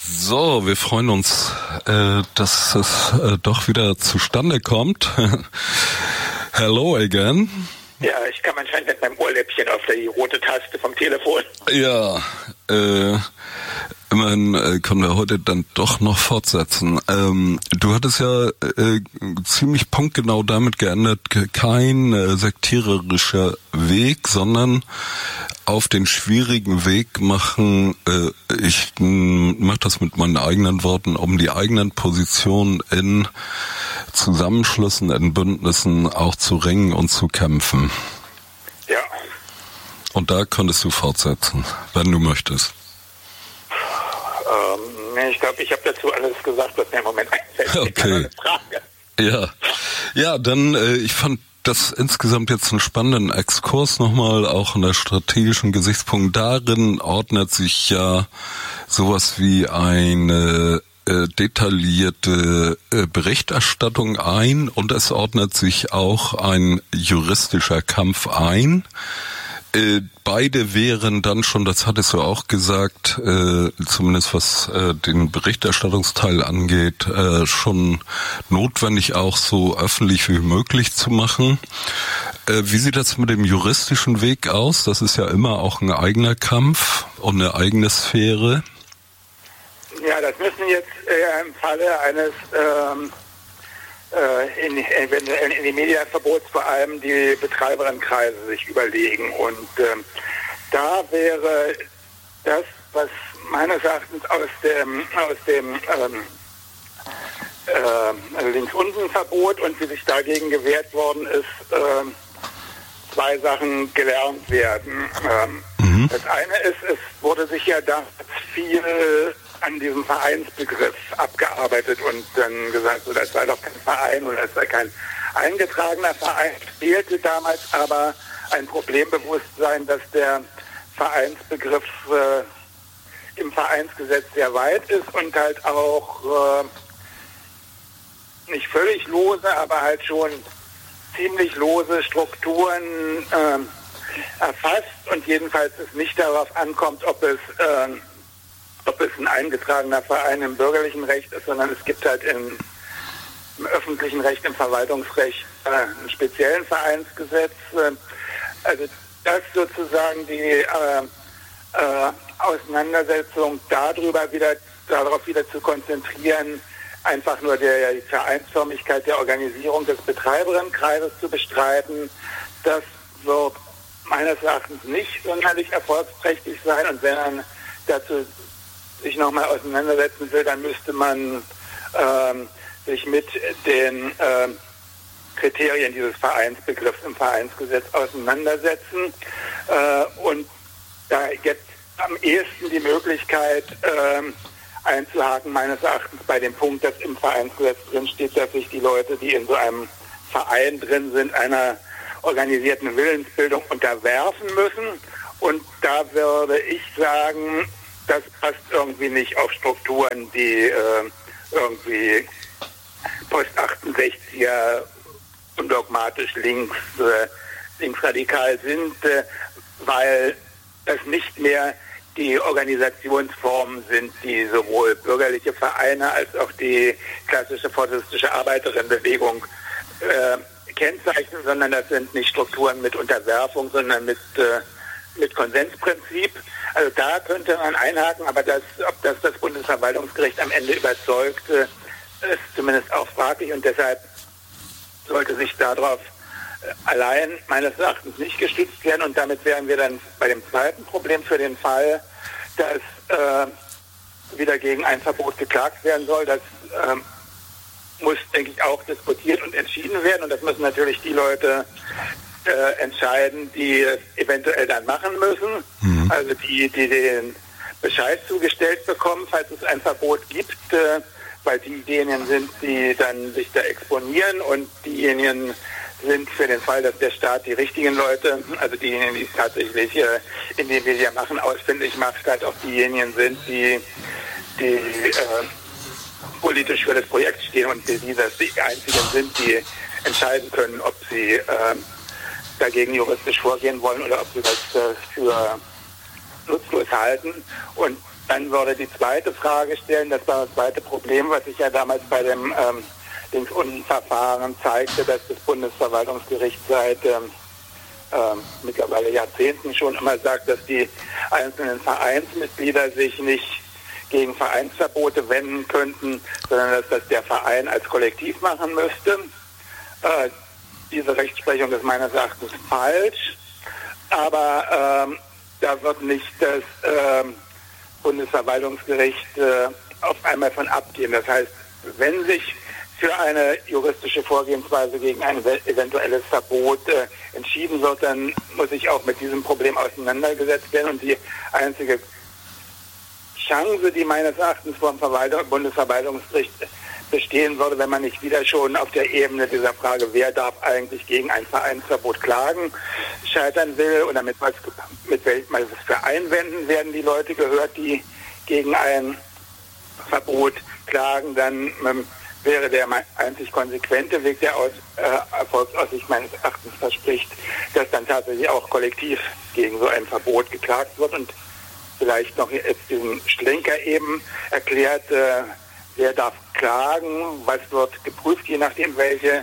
So, wir freuen uns, dass es doch wieder zustande kommt. Hello again. Ja, ich kam anscheinend mit meinem Ohrläppchen auf die rote Taste vom Telefon. Ja, immerhin können wir heute dann doch noch fortsetzen. Du hattest ja ziemlich punktgenau damit geändert, kein sektiererischer Weg, sondern auf den schwierigen Weg machen, ich mache das mit meinen eigenen Worten, um die eigenen Positionen in Zusammenschlüssen, in Bündnissen auch zu ringen und zu kämpfen. Ja. Und da könntest du fortsetzen, wenn du möchtest. Ich glaube, ich habe dazu alles gesagt, was mir im Moment einfällt. Okay. Ja, dann ich fand das insgesamt jetzt einen spannenden Exkurs nochmal, auch in der strategischen Gesichtspunkt. Darin ordnet sich ja sowas wie eine detaillierte Berichterstattung ein und es ordnet sich auch ein juristischer Kampf ein. Beide wären dann schon, das hattest du auch gesagt, zumindest was den Berichterstattungsteil angeht, schon notwendig auch so öffentlich wie möglich zu machen. Wie sieht das mit dem juristischen Weg aus? Das ist ja immer auch ein eigener Kampf und eine eigene Sphäre. Ja, das müssen jetzt im Falle eines in die Medienverbots vor allem die Betreiberinnenkreise sich überlegen. Und da wäre das, was meines Erachtens aus dem Links-Unten-Verbot und wie sich dagegen gewehrt worden ist, zwei Sachen gelernt werden. Das eine ist, es wurde sich ja da viel an diesem Vereinsbegriff abgearbeitet und dann gesagt, so, das sei doch kein Verein oder das sei kein eingetragener Verein. Fehlte damals aber ein Problembewusstsein, dass der Vereinsbegriff im Vereinsgesetz sehr weit ist und halt auch nicht völlig lose, aber halt schon ziemlich lose Strukturen erfasst und jedenfalls es nicht darauf ankommt, ob es ein eingetragener Verein im bürgerlichen Recht ist, sondern es gibt halt im öffentlichen Recht, im Verwaltungsrecht einen speziellen Vereinsgesetz. Also das sozusagen die Auseinandersetzung darauf wieder zu konzentrieren, einfach nur die Vereinsförmigkeit der Organisierung des Betreiberinnenkreises zu bestreiten, das wird meines Erachtens nicht sonderlich erfolgsträchtig sein und wenn man dazu sich nochmal auseinandersetzen will, dann müsste man sich mit den Kriterien dieses Vereinsbegriffs im Vereinsgesetz auseinandersetzen. Und da gibt es am ehesten die Möglichkeit einzuhaken, meines Erachtens bei dem Punkt, dass im Vereinsgesetz drin steht, dass sich die Leute, die in so einem Verein drin sind, einer organisierten Willensbildung unterwerfen müssen. Und da würde ich sagen, das passt irgendwie nicht auf Strukturen, die irgendwie post-68er undogmatisch linksradikal sind, weil das nicht mehr die Organisationsformen sind, die sowohl bürgerliche Vereine als auch die klassische fortistische Arbeiterinnenbewegung kennzeichnen, sondern das sind nicht Strukturen mit Unterwerfung, sondern mit Konsensprinzip. Also da könnte man einhaken, aber ob das Bundesverwaltungsgericht am Ende überzeugt, ist zumindest auch fraglich und deshalb sollte sich darauf allein meines Erachtens nicht gestützt werden und damit wären wir dann bei dem zweiten Problem für den Fall, dass wieder gegen ein Verbot geklagt werden soll. Das muss, denke ich, auch diskutiert und entschieden werden und das müssen natürlich die Leute entscheiden, die es eventuell dann machen müssen. Also die den Bescheid zugestellt bekommen, falls es ein Verbot gibt, weil diejenigen sind, die dann sich da exponieren und diejenigen sind für den Fall, dass der Staat die richtigen Leute, also diejenigen, die es tatsächlich in den Medien machen, ausfindig macht, halt auch diejenigen sind, die politisch für das Projekt stehen und die das die einzigen sind, die entscheiden können, ob sie dagegen juristisch vorgehen wollen oder ob sie das für nutzlos halten. Und dann würde die zweite Frage stellen, das war das zweite Problem, was ich ja damals bei dem Links-Unten-Verfahren zeigte, dass das Bundesverwaltungsgericht seit mittlerweile Jahrzehnten schon immer sagt, dass die einzelnen Vereinsmitglieder sich nicht gegen Vereinsverbote wenden könnten, sondern dass das der Verein als Kollektiv machen müsste. Diese Rechtsprechung ist meines Erachtens falsch, aber da wird nicht das Bundesverwaltungsgericht auf einmal von abgehen. Das heißt, wenn sich für eine juristische Vorgehensweise gegen ein eventuelles Verbot entschieden wird, dann muss sich auch mit diesem Problem auseinandergesetzt werden. Und die einzige Chance, die meines Erachtens vom Bundesverwaltungsgericht bestehen würde, wenn man nicht wieder schon auf der Ebene dieser Frage, wer darf eigentlich gegen ein Vereinsverbot klagen, scheitern will, oder mit was für Einwänden werden die Leute gehört, die gegen ein Verbot klagen, dann wäre der einzig konsequente Weg, der aus Erfolgsaussicht meines Erachtens verspricht, dass dann tatsächlich auch kollektiv gegen so ein Verbot geklagt wird und vielleicht noch jetzt diesen Schlenker eben erklärt, wer darf klagen, was wird geprüft, je nachdem welche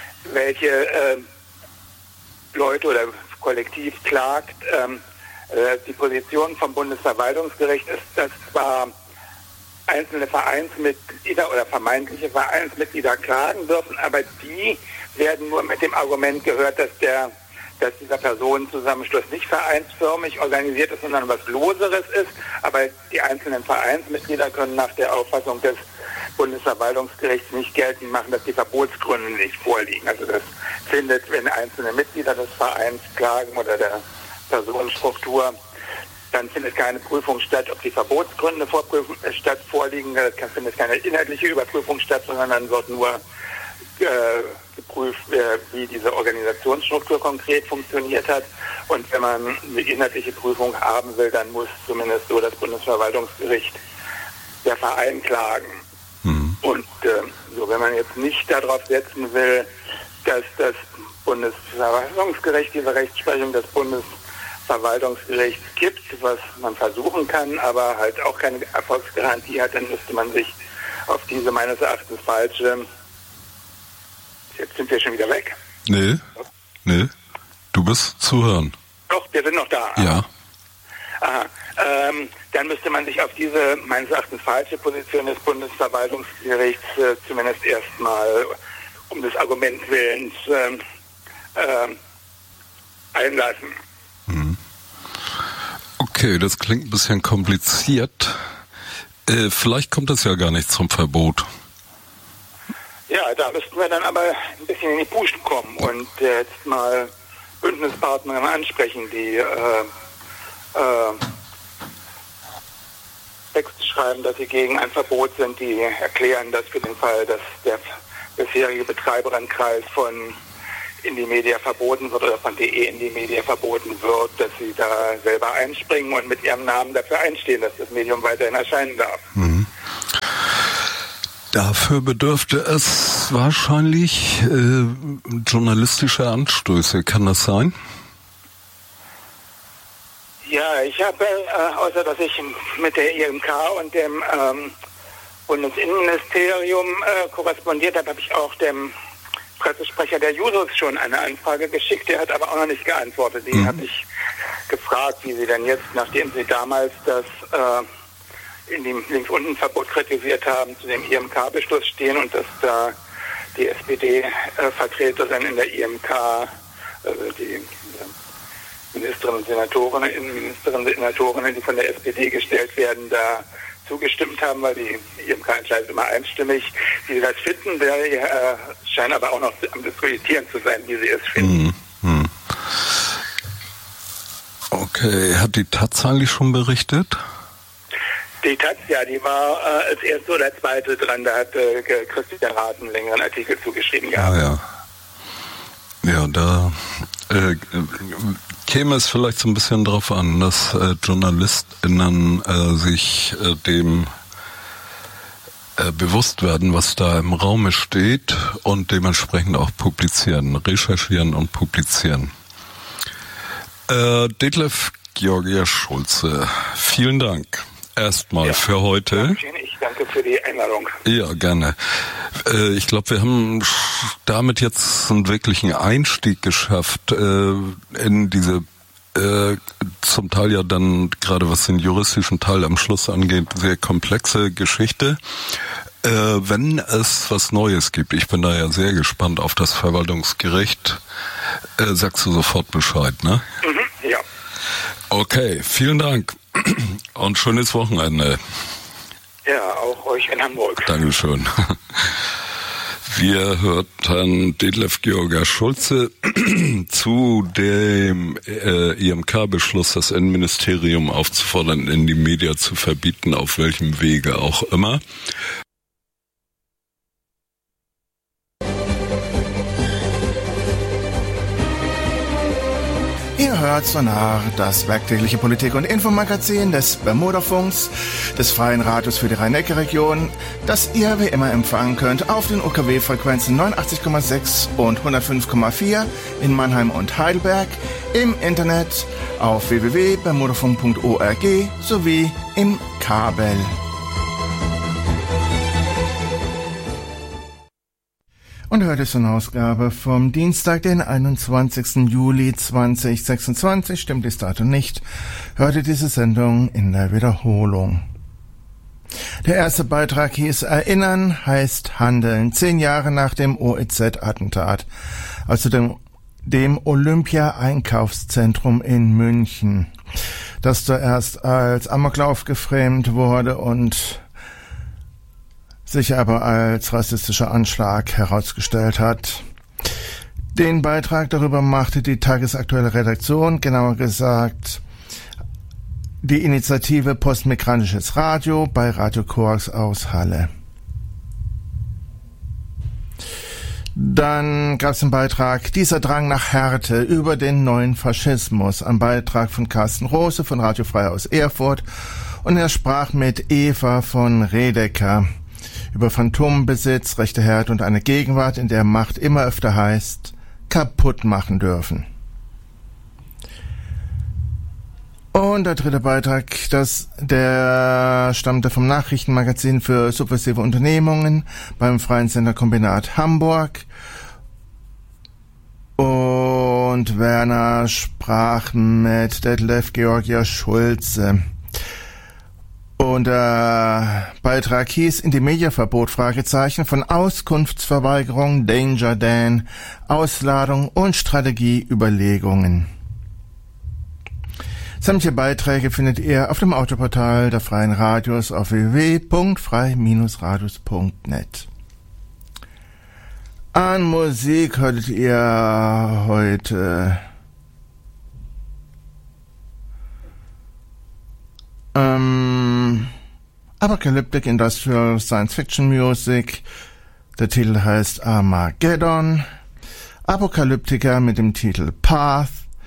Leute oder kollektiv klagt. Die Position vom Bundesverwaltungsgericht ist, dass zwar einzelne Vereinsmitglieder oder vermeintliche Vereinsmitglieder klagen dürfen, aber die werden nur mit dem Argument gehört, dass dieser Personenzusammenschluss nicht vereinsförmig organisiert ist, sondern was Loseres ist. Aber die einzelnen Vereinsmitglieder können nach der Auffassung des Bundesverwaltungsgerichts nicht geltend machen, dass die Verbotsgründe nicht vorliegen. Also das findet, wenn einzelne Mitglieder des Vereins klagen oder der Personenstruktur, dann findet keine Prüfung statt, ob die Verbotsgründe vorliegen. Da findet keine inhaltliche Überprüfung statt, sondern dann wird nur geprüft, wie diese Organisationsstruktur konkret funktioniert hat. Und wenn man eine inhaltliche Prüfung haben will, dann muss zumindest so das Bundesverwaltungsgericht der Verein klagen. Mhm. Und wenn man jetzt nicht darauf setzen will, dass das Bundesverwaltungsgericht diese Rechtsprechung des Bundesverwaltungsgerichts gibt, was man versuchen kann, aber halt auch keine Erfolgsgarantie hat, dann müsste man sich auf diese meines Erachtens falsche... Jetzt sind wir schon wieder weg. Nee, du bist zu hören. Doch, wir sind noch da. Ja. Aha. Dann müsste man sich auf diese meines Erachtens falsche Position des Bundesverwaltungsgerichts zumindest erstmal um des Arguments Willens einlassen. Okay, das klingt ein bisschen kompliziert. Vielleicht kommt es ja gar nicht zum Verbot. Ja, da müssten wir dann aber ein bisschen in die Puschen kommen und jetzt mal Bündnispartner ansprechen, die Texte schreiben, dass sie gegen ein Verbot sind, die erklären, dass für den Fall, dass der bisherige Betreiberkreis von Indymedia verboten wird oder von DE Indymedia verboten wird, dass sie da selber einspringen und mit ihrem Namen dafür einstehen, dass das Medium weiterhin erscheinen darf. Mhm. Dafür bedürfte es wahrscheinlich journalistischer Anstöße. Kann das sein? Ja, ich habe, außer dass ich mit der IMK und dem Bundesinnenministerium korrespondiert habe, habe ich auch dem Pressesprecher der Jusos schon eine Anfrage geschickt. Der hat aber auch noch nicht geantwortet. Den habe ich gefragt, wie sie denn jetzt, nachdem sie damals das in dem Links-Unten-Verbot kritisiert haben, zu dem IMK-Beschluss stehen und dass da die SPD-Vertreterin in der IMK, also die Ministerinnen und Senatorinnen, die von der SPD gestellt werden, da zugestimmt haben, weil die IMK entscheidet immer einstimmig, wie sie das finden. Der scheint aber auch noch am Diskutieren zu sein, wie sie es finden. Okay, hat die Taz eigentlich schon berichtet? Die Taz, ja, die war als erste oder zweite dran, da hat Christian Rath einen längeren Artikel zugeschrieben gehabt. Ja, da käme es vielleicht so ein bisschen drauf an, dass JournalistInnen sich dem bewusst werden, was da im Raume steht und dementsprechend auch publizieren, recherchieren und publizieren. Detlef, Georgia Schulze, vielen Dank erstmal für heute. Ich danke für die Einladung. Ja, gerne. Ich glaube, wir haben damit jetzt einen wirklichen Einstieg geschafft in diese zum Teil ja dann, gerade was den juristischen Teil am Schluss angeht, sehr komplexe Geschichte. Wenn es was Neues gibt, ich bin da ja sehr gespannt auf das Verwaltungsgericht, sagst du sofort Bescheid, ne? Mhm, ja. Okay, vielen Dank und schönes Wochenende. Ja, auch euch in Hamburg. Dankeschön. Wir hörten Detlef Georgia Schulze zu dem IMK-Beschluss, das Innenministerium aufzufordern, in die Media zu verbieten, auf welchem Wege auch immer. Ihr hört Sonar, das werktägliche Politik- und Infomagazin des Bermudafunks, des Freien Radios für die Rhein-Neckar-Region, das ihr wie immer empfangen könnt auf den UKW-Frequenzen 89,6 und 105,4 in Mannheim und Heidelberg, im Internet auf www.bermudafunk.org sowie im Kabel. Und heute ist eine Ausgabe vom Dienstag, den 21. Juli 2026. Stimmt das Datum nicht? Hörte diese Sendung in der Wiederholung. Der erste Beitrag hieß Erinnern heißt Handeln. 10 Jahre nach dem OEZ-Attentat. Also dem Olympia-Einkaufszentrum in München. Das zuerst als Amoklauf geframed wurde und sich aber als rassistischer Anschlag herausgestellt hat. Den Beitrag darüber machte die tagesaktuelle Redaktion, genauer gesagt die Initiative Postmigrantisches Radio bei Radio Koax aus Halle. Dann gab es einen Beitrag, dieser Drang nach Härte über den neuen Faschismus, ein Beitrag von Carsten Rose von Radio Frei aus Erfurt, und er sprach mit Eva von Redeker über Phantombesitz, rechte Härte und eine Gegenwart, in der Macht immer öfter heißt, kaputt machen dürfen. Und der dritte Beitrag, der stammte vom Nachrichtenmagazin für subversive Unternehmungen beim Freien Senderkombinat Hamburg. Und Werner sprach mit Detlef Georgia Schulze. Und der Beitrag hieß in die Mediaverbot, Fragezeichen, von Auskunftsverweigerung, Danger Dan, Ausladung und Strategieüberlegungen. Sämtliche Beiträge findet ihr auf dem Autoportal der Freien Radios auf www.frei-radios.net. An Musik hörtet ihr heute Apocalyptic Industrial Science Fiction Music. Der Titel heißt Armageddon. Apokalyptiker mit dem Titel Path.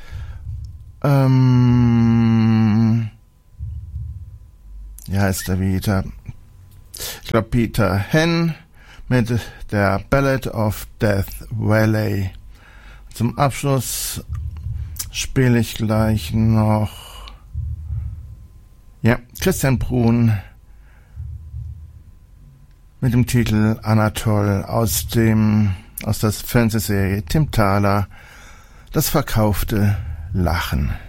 Wie heißt der wieder? Ich glaube Peter Henn mit der Ballad of Death Valley. Zum Abschluss spiele ich gleich noch Christian Brun mit dem Titel Anatol aus der Fernsehserie Tim Thaler, das verkaufte Lachen.